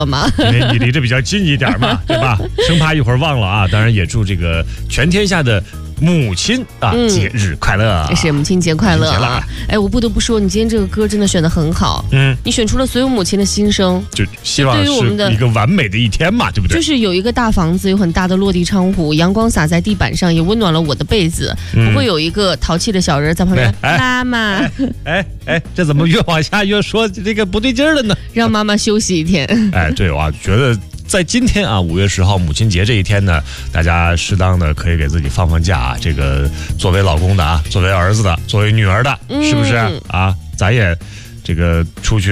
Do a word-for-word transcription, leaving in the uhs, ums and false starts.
吗？ 因为你离这比较近一点嘛，对吧？生怕一会儿忘了啊。当然也祝这个全天下的母亲啊、嗯、节日快乐， 是母亲节快乐啊！哎，我不得不说，你今天这个歌真的选得很好，嗯，你选出了所有母亲的心声， 就希望是一个完美的一天嘛，对不对？ 就是有一个大房子，有很大的落地窗户，阳光洒在地板上，也温暖了我的被子，嗯、不会有一个淘气的小人在旁边，哎、妈妈， 哎哎哎，这怎么越往下越说这个不对劲儿了呢？ 让妈妈休息一天。 哎，对，我觉得。在今天啊，五月十号母亲节这一天呢，大家适当的可以给自己放放假啊。这个作为老公的啊，作为儿子的，作为女儿的，是不是啊？咱也这个出去。